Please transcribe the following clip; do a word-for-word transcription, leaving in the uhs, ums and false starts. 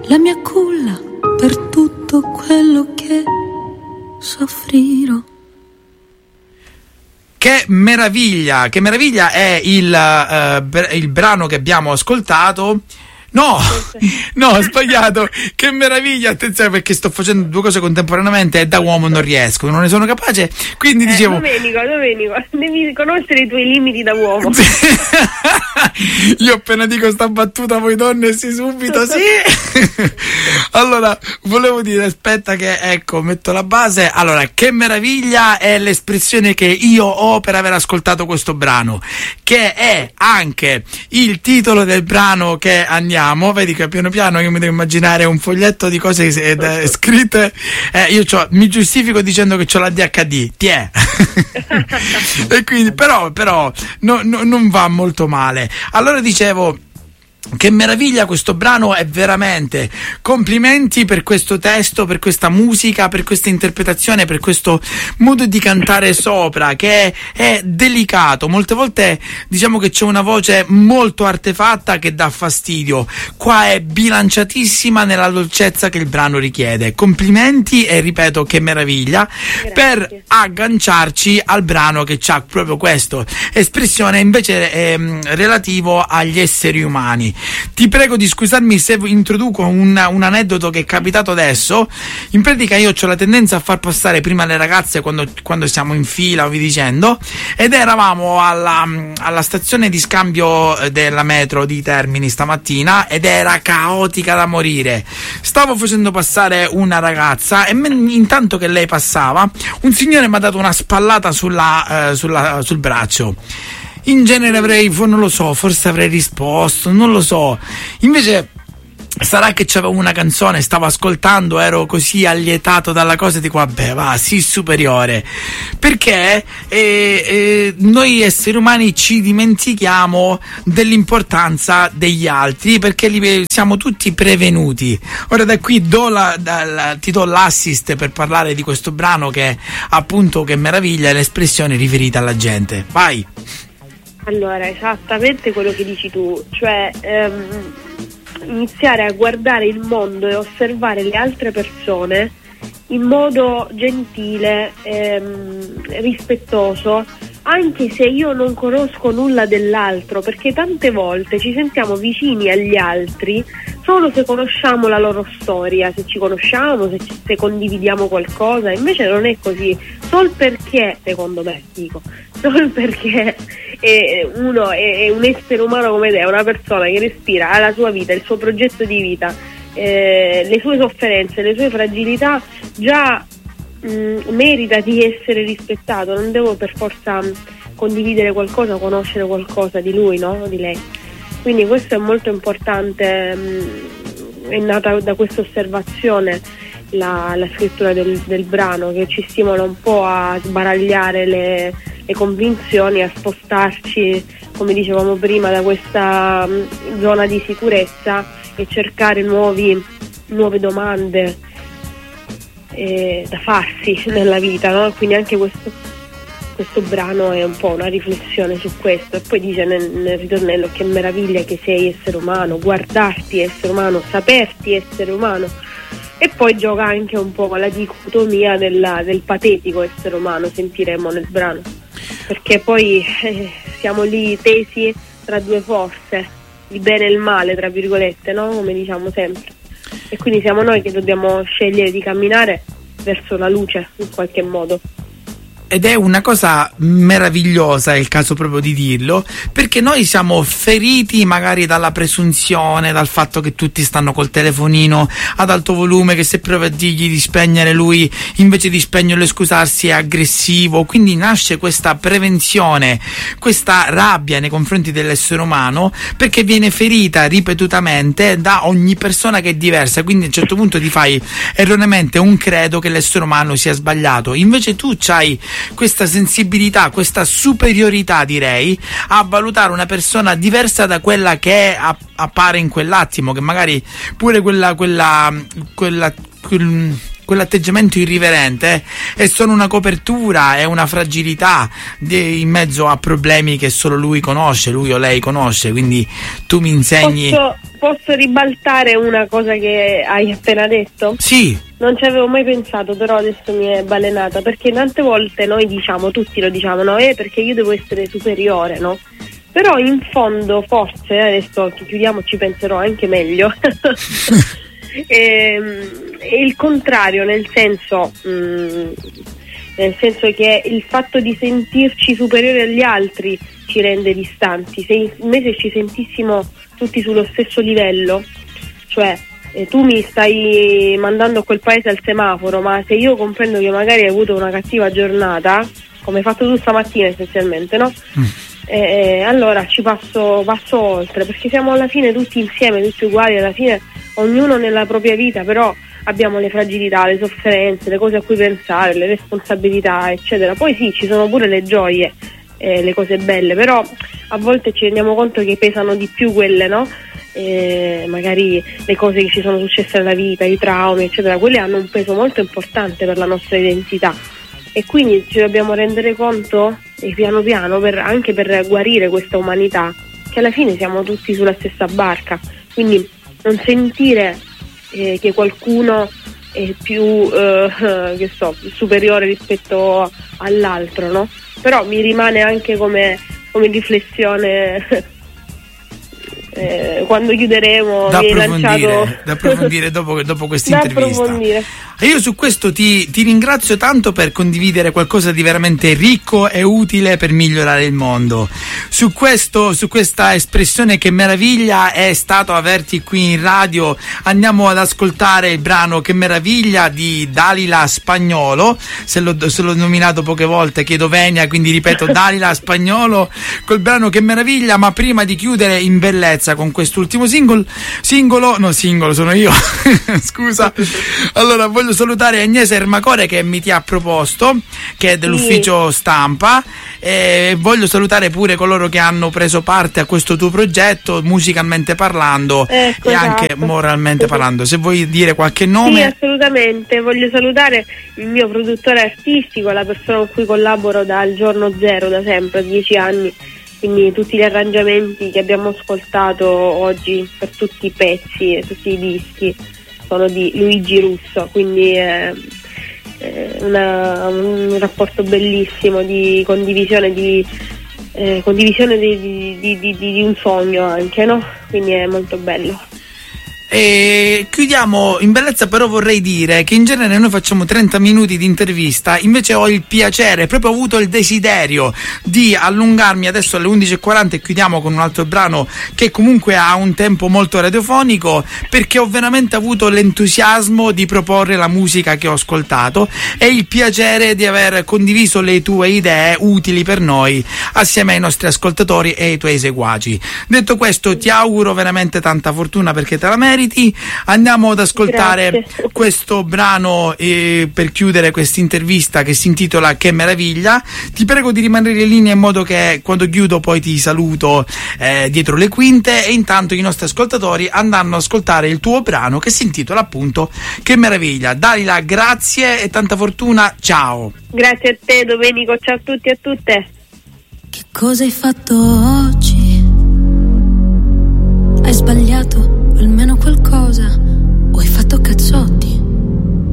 la mia culla per tutto quello che soffrirò. Che meraviglia, che meraviglia è il, uh, il brano che abbiamo ascoltato. No, no, ho sbagliato. Che meraviglia, attenzione, perché sto facendo due cose contemporaneamente e da uomo non riesco, non ne sono capace. Quindi eh, dicevo, Domenico, Domenico, devi conoscere i tuoi limiti da uomo. Io appena dico sta battuta voi donne sì subito sì. Allora volevo dire, aspetta che ecco metto la base. Allora, che meraviglia è l'espressione che io ho per aver ascoltato questo brano, che è anche il titolo del brano che andiamo. Vedi che piano piano io mi devo immaginare un foglietto di cose eh, scritte. Eh, io c'ho, mi giustifico dicendo che c'ho la D H D. Tiè. E quindi però, però no, no, non va molto male. Allora dicevo, che meraviglia questo brano, è veramente complimenti per questo testo, per questa musica, per questa interpretazione, per questo modo di cantare sopra che è, è delicato. Molte volte diciamo che c'è una voce molto artefatta che dà fastidio, qua è bilanciatissima nella dolcezza che il brano richiede. Complimenti e ripeto che meraviglia. Grazie. Per agganciarci al brano che c'ha proprio questo espressione invece ehm, relativo agli esseri umani. Ti prego di scusarmi se introduco un, un aneddoto che è capitato adesso. In pratica io ho la tendenza a far passare prima le ragazze quando, quando siamo in fila o vi dicendo, ed eravamo alla, alla stazione di scambio della metro di Termini stamattina ed era caotica da morire. Stavo facendo passare una ragazza e men- intanto che lei passava un signore mi ha dato una spallata sulla, eh, sulla, sul braccio. In genere avrei, non lo so, forse avrei risposto, non lo so. Invece sarà che c'avevo una canzone, stavo ascoltando, ero così allietato dalla cosa e dico vabbè va, sì superiore. Perché eh, eh, noi esseri umani ci dimentichiamo dell'importanza degli altri, perché li, siamo tutti prevenuti. Ora da qui do la, da, la, ti do l'assist per parlare di questo brano che appunto che meraviglia è l'espressione riferita alla gente. Vai! Allora, esattamente quello che dici tu, cioè ehm, iniziare a guardare il mondo e osservare le altre persone in modo gentile, ehm, rispettoso, anche se io non conosco nulla dell'altro, perché tante volte ci sentiamo vicini agli altri solo se conosciamo la loro storia, se ci conosciamo, se, ci, se condividiamo qualcosa. Invece non è così, sol perché, secondo me, dico, solo perché è, uno è, è un essere umano come te, è una persona che respira, ha la sua vita, il suo progetto di vita, eh, le sue sofferenze, le sue fragilità, già mh, merita di essere rispettato. Non devo per forza condividere qualcosa, conoscere qualcosa di lui, no? Di lei. Quindi questo è molto importante, mh, è nata da questa osservazione la, la scrittura del, del brano, che ci stimola un po' a sbaragliare le, le convinzioni, a spostarci, come dicevamo prima, da questa mh, zona di sicurezza e cercare nuovi, nuove domande eh, da farsi nella vita, no? Quindi anche questo questo brano è un po' una riflessione su questo. E poi dice nel, nel ritornello che meraviglia che sei essere umano, guardarti essere umano, saperti essere umano. E poi gioca anche un po' con la dicotomia della, del patetico essere umano, sentiremo nel brano, perché poi eh, siamo lì tesi tra due forze, il bene e il male, tra virgolette, no? Come diciamo sempre. E quindi siamo noi che dobbiamo scegliere di camminare verso la luce in qualche modo. Ed è una cosa meravigliosa, è il caso proprio di dirlo, perché noi siamo feriti magari dalla presunzione, dal fatto che tutti stanno col telefonino ad alto volume, che se provi a dirgli di spegnere, lui invece di spegnerlo e scusarsi è aggressivo. Quindi nasce questa prevenzione, questa rabbia nei confronti dell'essere umano, perché viene ferita ripetutamente da ogni persona che è diversa. Quindi a un certo punto ti fai erroneamente un credo che l'essere umano sia sbagliato. Invece tu c'hai questa sensibilità, questa superiorità, direi, a valutare una persona diversa da quella che è, appare in quell'attimo, che magari pure quella quella quella quel, quell'atteggiamento irriverente è solo una copertura, è una fragilità di, in mezzo a problemi che solo lui conosce, lui o lei conosce, quindi tu mi insegni... Posso, posso ribaltare una cosa che hai appena detto? Sì. Non ci avevo mai pensato, però adesso mi è balenata, perché tante volte noi diciamo, tutti lo diciamo, no, eh, perché io devo essere superiore, no? Però in fondo forse, adesso che chiudiamo ci penserò anche meglio, è, è il contrario, nel senso, mh, nel senso che il fatto di sentirci superiori agli altri ci rende distanti. Se invece ci sentissimo tutti sullo stesso livello, cioè eh, tu mi stai mandando a quel paese al semaforo, ma se io comprendo che magari hai avuto una cattiva giornata, come hai fatto tu stamattina essenzialmente, no? Mm. Eh, allora ci passo, passo oltre, perché siamo alla fine tutti insieme, tutti uguali, alla fine ognuno nella propria vita, però abbiamo le fragilità, le sofferenze, le cose a cui pensare, le responsabilità, eccetera. Poi sì, ci sono pure le gioie, eh, le cose belle, però a volte ci rendiamo conto che pesano di più quelle, no? Eh, magari le cose che ci sono successe nella vita, i traumi, eccetera, quelle hanno un peso molto importante per la nostra identità. E quindi ci dobbiamo rendere conto, e piano piano, per, anche per guarire questa umanità, che alla fine siamo tutti sulla stessa barca, quindi non sentire eh, che qualcuno è più eh, che so, superiore rispetto all'altro, no? Però mi rimane anche come, come riflessione eh, quando chiuderemo, da mi hai approfondire, lanciato da approfondire dopo, dopo questa da intervista. approfondire. E io su questo ti, ti ringrazio tanto per condividere qualcosa di veramente ricco e utile per migliorare il mondo. Su questo, su questa espressione Che meraviglia è stato averti qui in radio. Andiamo ad ascoltare il brano Che meraviglia di Dalila Spagnolo. Se l'ho, se l'ho nominato poche volte chiedo venia, quindi ripeto Dalila Spagnolo col brano Che meraviglia. Ma prima di chiudere in bellezza con quest'ultimo singolo, singolo, no singolo sono io, scusa. Allora voglio salutare Agnese Ermacore che mi ti ha proposto, che è dell'ufficio stampa, e voglio salutare pure coloro che hanno preso parte a questo tuo progetto, musicalmente parlando, ecco, e anche esatto. moralmente parlando. Se vuoi dire qualche nome. Sì, assolutamente, voglio salutare il mio produttore artistico, la persona con cui collaboro dal giorno zero, da sempre, dieci anni, quindi tutti gli arrangiamenti che abbiamo ascoltato oggi per tutti i pezzi e tutti i dischi sono di Luigi Russo, quindi è, è una, un rapporto bellissimo di condivisione di eh, condivisione di, di, di, di, di un sogno anche, no? Quindi è molto bello. E chiudiamo in bellezza, però vorrei dire che in genere noi facciamo trenta minuti di intervista, invece ho il piacere, proprio ho avuto il desiderio di allungarmi adesso alle undici e quaranta e chiudiamo con un altro brano che comunque ha un tempo molto radiofonico, perché ho veramente avuto l'entusiasmo di proporre la musica che ho ascoltato e il piacere di aver condiviso le tue idee utili per noi assieme ai nostri ascoltatori e ai tuoi seguaci. Detto questo, ti auguro veramente tanta fortuna perché te la meriti. Andiamo ad ascoltare Grazie. questo brano eh, per chiudere questa intervista, che si intitola Che meraviglia. Ti prego di rimanere in linea in modo che quando chiudo poi ti saluto eh, dietro le quinte, e intanto i nostri ascoltatori andranno ad ascoltare il tuo brano che si intitola appunto Che meraviglia. Dalila, grazie e tanta fortuna, ciao. Grazie a te Domenico, ciao a tutti e a tutte. Che cosa hai fatto oggi? Hai sbagliato almeno qualcosa?